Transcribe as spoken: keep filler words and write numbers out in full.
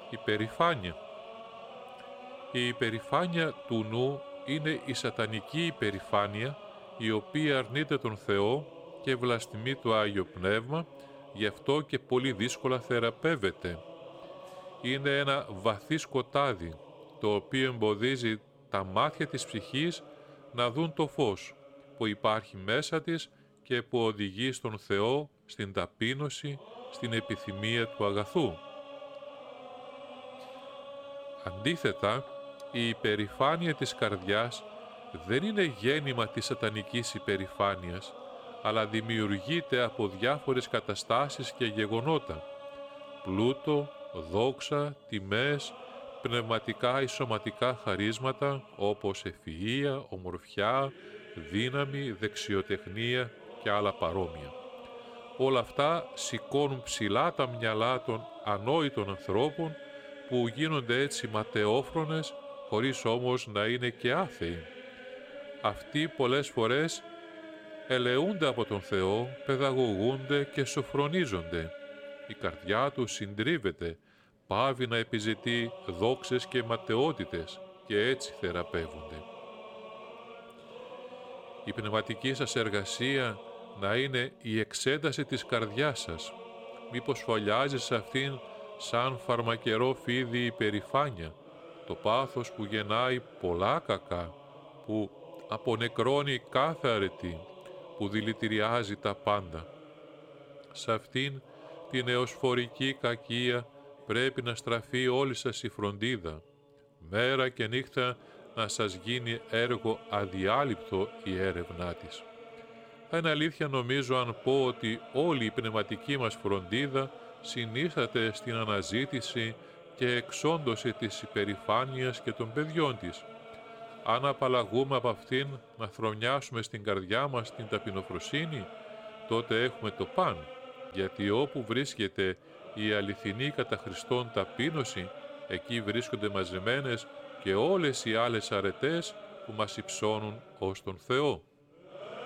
Υπερηφάνεια. Η υπερηφάνεια του νου είναι η σατανική υπερηφάνεια, η οποία αρνείται τον Θεό και βλαστημεί το Άγιο Πνεύμα, γι' αυτό και πολύ δύσκολα θεραπεύεται. Είναι ένα βαθύ σκοτάδι, το οποίο εμποδίζει τα μάτια της ψυχής να δουν το φως που υπάρχει μέσα της και που οδηγεί στον Θεό, στην ταπείνωση, στην επιθυμία του αγαθού. Αντίθετα, η υπερηφάνεια της καρδιάς δεν είναι γέννημα της σατανικής υπερηφάνειας, αλλά δημιουργείται από διάφορες καταστάσεις και γεγονότα, πλούτο, δόξα, τιμές, πνευματικά ή σωματικά χαρίσματα όπως ευφυΐα, ομορφιά, δύναμη, δεξιοτεχνία και άλλα παρόμοια. Όλα αυτά σηκώνουν ψηλά τα μυαλά των ανόητων ανθρώπων που γίνονται έτσι ματαιόφρονες, χωρίς όμως να είναι και άθεοι. Αυτοί πολλές φορές ελεούνται από τον Θεό, παιδαγωγούνται και σοφρονίζονται. Η καρδιά τους συντρίβεται, πάβει να επιζητεί δόξες και ματαιότητες και έτσι θεραπεύονται. Η πνευματική σας εργασία να είναι η εξέταση της καρδιάς σας. Μήπως φωλιάζει σε αυτήν σαν φαρμακερό φίδι υπερηφάνεια, το πάθος που γεννάει πολλά κακά, που απονεκρώνει κάθε αρετή, που δηλητηριάζει τα πάντα. Σε αυτήν την εωσφορική κακία πρέπει να στραφεί όλη σας η φροντίδα, μέρα και νύχτα να σας γίνει έργο αδιάλειπτο η έρευνά της. Θα είναι αλήθεια νομίζω αν πω ότι όλη η πνευματική μας φροντίδα συνίσταται στην αναζήτηση και εξόντωση της υπερηφάνειας και των παιδιών της. Αν απαλλαγούμε από αυτήν να θρονιάσουμε στην καρδιά μας την ταπεινοφροσύνη, τότε έχουμε το παν, γιατί όπου βρίσκεται η αληθινή κατά Χριστόν ταπείνωση, εκεί βρίσκονται μαζεμένες και όλες οι άλλες αρετές που μας υψώνουν ως τον Θεό.